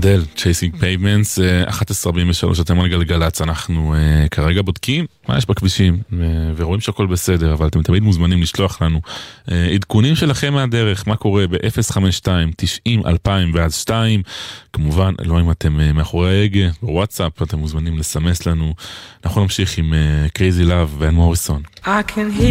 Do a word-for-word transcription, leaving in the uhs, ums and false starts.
אדל, Chasing Pavements, אחת עשרה ארבעים ושלוש, אתם על גלגלץ, אנחנו uh, כרגע בודקים מה יש בכבישים, uh, ורואים שהכל בסדר, אבל אתם תמיד מוזמנים לשלוח לנו uh, עדכונים שלכם מהדרך, מה קורה ב-אפס חמש שתיים תשעים אלפיים ואז שתיים, כמובן, לא אם אתם uh, מאחורי ההגה, בוואטסאפ, אתם מוזמנים לסמס לנו, אנחנו נמשיך עם uh, Crazy Love ואן מוריסון. I can hear